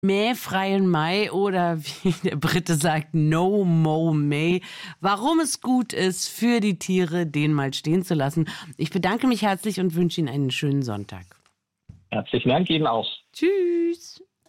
mähfreien Mai oder wie der Brite sagt, No Mow May. Warum es gut ist, für die Tiere den mal stehen zu lassen. Ich bedanke mich herzlich und wünsche Ihnen einen schönen Sonntag. Herzlichen Dank Ihnen auch. Tschüss.